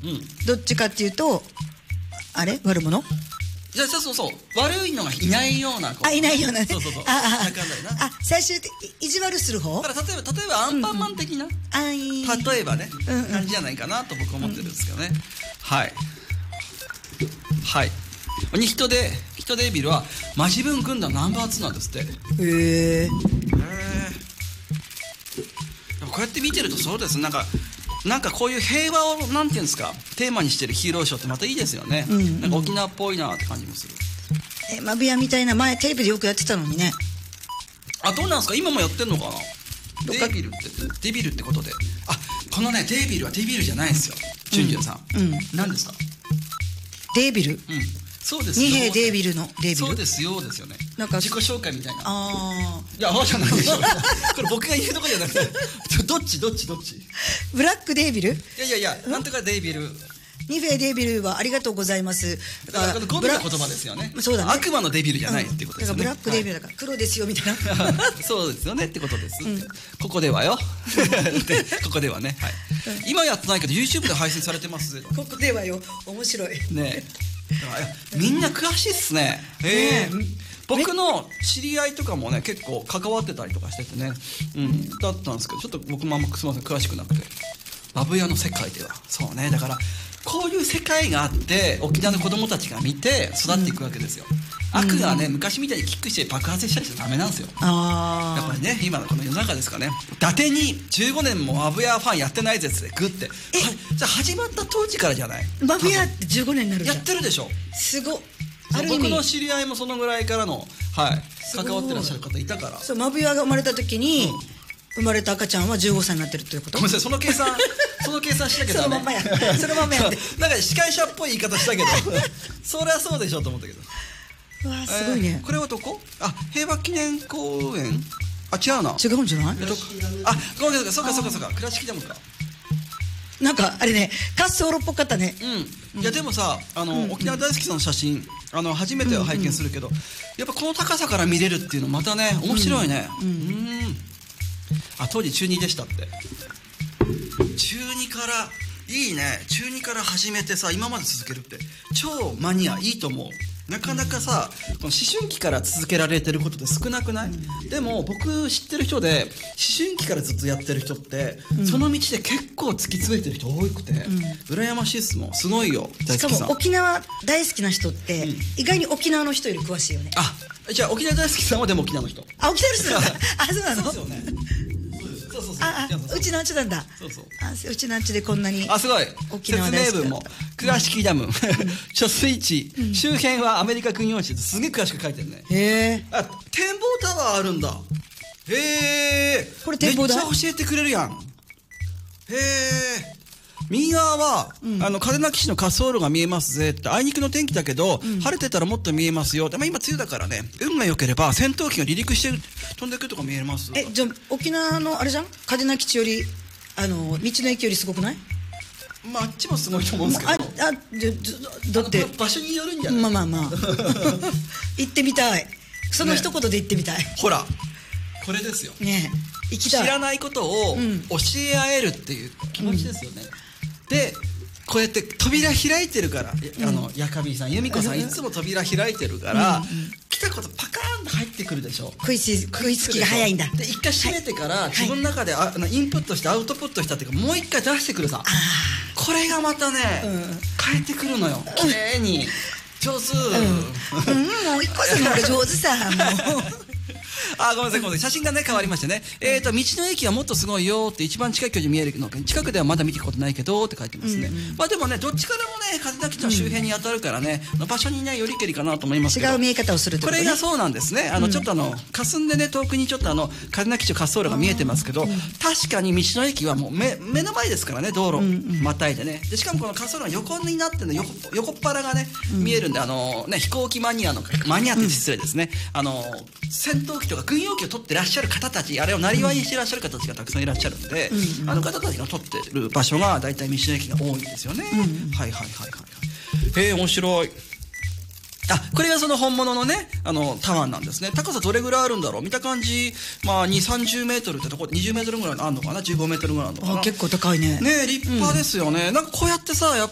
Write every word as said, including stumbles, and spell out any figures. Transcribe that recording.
うん、 どっちかっていうとあれ悪者じゃあそうそう悪いのがいないようなあいないようなねそうそうそうああなんかあんだよなあ最終的意地悪する方だから例えば例えばアンパンマン的な、うんうん、 あいい例えばね、 うんうん、 感じじゃないかなと僕は思ってるんですけどね、うん、はいはいに人で人でビルはマジ文軍団ナンバーツーなんですって。へえこうやって見てるとそうですなんかなんかこういう平和をなんていうんですかテーマにしてるヒーローショーってまたいいですよね、うんうん、なんか沖縄っぽいなって感じもする。 えマビアみたいな前テレビでよくやってたのにね。 あどうなんですか今もやってんのかな。デビルってデビルってことであこのねデビルはデビルじゃないんですよチュンジュンさん、うんうん、何ですかデビル、 うんそうです二兵デービルのデービルそうですよですよねなんか自己紹介みたいなああいやあじゃないでしょこれ僕が言うとこじゃなくてどっちどっちどっちブラックデービルいやいやいやなんとかデービル二兵デービルはありがとうございますだからゴミの言葉ですよねそうだね悪魔のデビルじゃないってことですよね、 うん、だからブラックデービルだから黒ですよみたいなそうですよねってことです、うん、ここではよここではね、はい、今やってないけど YouTube で配信されてますここではよ面白いねみんな詳しいっすね。えー、僕の知り合いとかもね結構関わってたりとかしててね、うん、だったんですけどちょっと僕もあんますいません詳しくなくてマブヤの世界ではそうねだからこういう世界があって沖縄の子供たちが見て育っていくわけですよ、うん、悪がね昔みたいにキックして爆発したりしちゃダメなんですよ。あやっぱりね今のこの世の中ですかね伊達にじゅうごねんもマブヤファンやってないぜってグッてじゃあ始まった当時からじゃないマブヤってじゅうごねんになるじゃんやってるでしょすごっ僕の知り合いもそのぐらいからの、はい、関わってらっしゃる方いたからそうマブヤが生まれた時に、うん生まれた赤ちゃんはじゅうごさいになってるということ。 ごめんなさいその計算その計算しなきゃダメそのまんまやそのまんまやってなんか司会者っぽい言い方したけどそりゃそうでしょと思ったけどうわすごいね、 えー、これはどこあ平和記念公園あ違うな違うんじゃないあごめんなさいそうかそうかそうか倉敷ダムかなんかあれね滑走路っぽかったね、 うん、いやでもさあの、うん、沖縄大好きさんの写真あの初めては拝見するけど、うんうん、やっぱこの高さから見れるっていうのまたね面白いねうん、うんうんあ当時中にでしたって中にからいいね中にから始めてさ今まで続けるって超マニアいいと思うなかなかさこの思春期から続けられてることって少なくない、うん、でも僕知ってる人で思春期からずっとやってる人って、うん、その道で結構突き詰めてる人多くて、うん、羨ましいっすもんすごいよ大好きさんしかも沖縄大好きな人って、うん、意外に沖縄の人より詳しいよねあじゃあ沖縄大好きさんはでも沖縄の人あ沖縄の人なんだあそうなのそうですよねそうそうそうああうちなんちなんだそうそうあうちなんちでこんなにあすごい沖縄大好き説明文も倉敷ダム貯水池、うん、周辺はアメリカ軍用地ってすげえ詳しく書いてるねへえあ展望タワーあるんだへえこれ展望台めっちゃ教えてくれるやんへえ右側は、うん、あの嘉手納基地の滑走路が見えますぜってあいにくの天気だけど、うん、晴れてたらもっと見えますよで、まあ、今梅雨だからね運が良ければ戦闘機が離陸して飛んでくるとか見えますえじゃあ沖縄のあれじゃん嘉手納基地よりあの道の駅よりすごくない、 まあ、あっちもすごいと思うんですけどああだって場所によるんじゃないまあまあまあ行ってみたいその一言で行ってみたい、ね、 ほらこれですよ、 ね、行きたい知らないことを教え合えるっていう気持ちですよね、うん、でこうやって扉開いてるから、うん、あのやかびさん由美子さんいつも扉開いてるから、うんうん、来たことパカーンと入ってくるでしょ食いつ食いつきが早いんだで一回閉めてから、はい、自分の中であインプットしてアウトプットしたっていうかもう一回出してくるさこれがまたね、うん、変えてくるのよ綺麗に上手、 うん、うん、もう一個さんの方が上手さもうあ、ごめんなさい、ごめんなさい。写真がね、変わりましてね。えっと、道の駅はもっとすごいよって一番近い距離に見えるの。近くではまだ見たことないけどって書いてますね。うんうん、まあでもね、どっちからもね、嘉手納基地の周辺に当たるからね、うん、場所にね、よりけりかなと思いますけど。 違う見え方をするってことね。 これがそうなんですね。あの、うん、ちょっとあの、霞んでね、遠くにちょっとあの、嘉手納基地の滑走路が見えてますけど、うん、確かに道の駅はもう目、目の前ですからね、道路、うんうん、またいでね。で、しかもこの滑走路が横になってね、横、横っ腹がね、うん、見えるんで、あの、ね、飛行機マニアの、マニアって失礼ですね。うん、あの、戦闘機とか軍用機を取ってらっしゃる方たちあれをなりわいにしてらっしゃる方たちがたくさんいらっしゃるんで、うんうん、あの方たちが撮ってる場所が大体道の駅が多いんですよね、うんうん、はいはいはいはいはいへえ面白いあこれがその本物のねあのタワーなんですね高さどれぐらいあるんだろう見た感じまあにじゅう、さんじゅうメートルってとこにじゅうメートルぐらいあるのかなじゅうごメートルぐらいあるのかなあ結構高いねね立派ですよね、うん、なんかこうやってさやっ